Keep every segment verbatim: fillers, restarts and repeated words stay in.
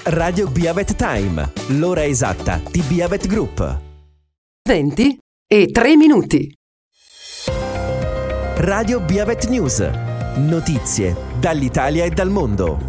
Radio Biavet Time, l'ora esatta di Biavet Group. venti e tre minuti. Radio Biavet News. Notizie dall'Italia e dal mondo.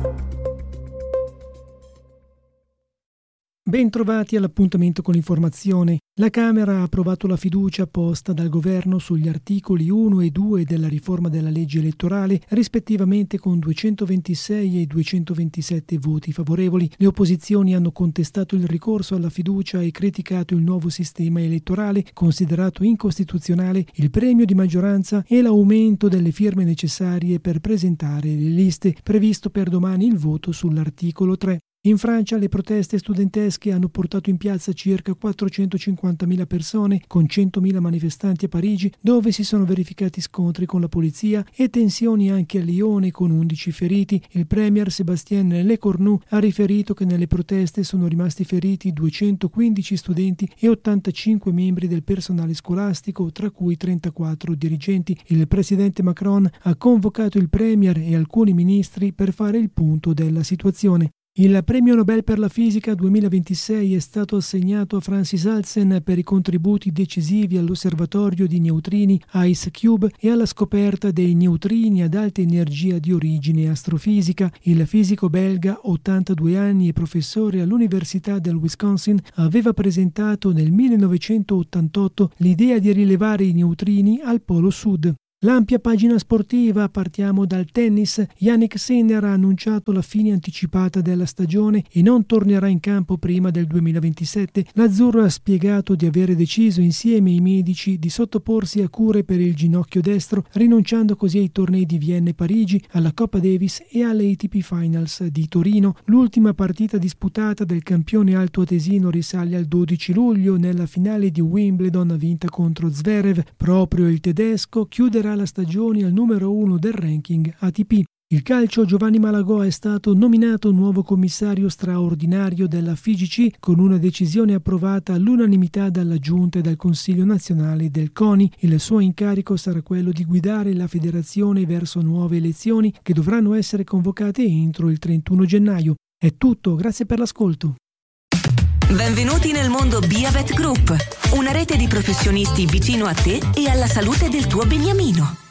Bentrovati all'appuntamento con l'informazione. La Camera ha approvato la fiducia posta dal Governo sugli articoli uno e due della riforma della legge elettorale, rispettivamente con duecentoventisei e duecentoventisette voti favorevoli. Le opposizioni hanno contestato il ricorso alla fiducia e criticato il nuovo sistema elettorale, considerato incostituzionale, il premio di maggioranza e l'aumento delle firme necessarie per presentare le liste, previsto per domani il voto sull'articolo tre. In Francia le proteste studentesche hanno portato in piazza circa quattrocentocinquantamila persone, con centomila manifestanti a Parigi, dove si sono verificati scontri con la polizia e tensioni anche a Lione, con undici feriti. Il premier Sébastien Lecornu ha riferito che nelle proteste sono rimasti feriti duecentoquindici studenti e ottantacinque membri del personale scolastico, tra cui trentaquattro dirigenti. Il presidente Macron ha convocato il premier e alcuni ministri per fare il punto della situazione. Il premio Nobel per la fisica duemilaventisei è stato assegnato a Francis Halsen per i contributi decisivi all'osservatorio di neutrini IceCube e alla scoperta dei neutrini ad alta energia di origine astrofisica. Il fisico belga, ottantadue anni e professore all'Università del Wisconsin, aveva presentato nel millenovecentottantotto l'idea di rilevare i neutrini al polo sud. L'ampia pagina sportiva, partiamo dal tennis. Jannik Sinner ha annunciato la fine anticipata della stagione e non tornerà in campo prima del duemilaventisette. L'azzurro ha spiegato di avere deciso insieme ai medici di sottoporsi a cure per il ginocchio destro, rinunciando così ai tornei di Vienna e Parigi, alla Coppa Davis e alle A T P Finals di Torino. L'ultima partita disputata del campione altoatesino risale al dodici luglio, nella finale di Wimbledon vinta contro Zverev. Proprio il tedesco chiuderà la stagione al numero uno del ranking A T P. Il calcio, Giovanni Malagò è stato nominato nuovo commissario straordinario della F I G C con una decisione approvata all'unanimità dalla Giunta e dal Consiglio nazionale del CONI. Il suo incarico sarà quello di guidare la federazione verso nuove elezioni che dovranno essere convocate entro il trentuno gennaio. È tutto, grazie per l'ascolto. Benvenuti nel mondo Biavet Group, una rete di professionisti vicino a te e alla salute del tuo beniamino.